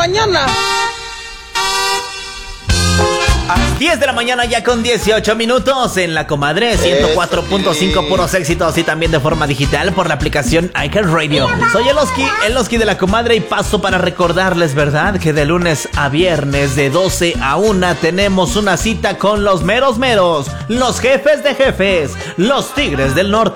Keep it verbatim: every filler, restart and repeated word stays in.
mañana. diez de la mañana ya con dieciocho minutos en La Comadre ciento cuatro punto cinco, puros éxitos, y también de forma digital por la aplicación iHeartRadio. Soy el Oski, el Oski de La Comadre, y paso para recordarles, ¿verdad?, que de lunes a viernes de doce a una tenemos una cita con los meros meros, los jefes de jefes, los Tigres del Norte.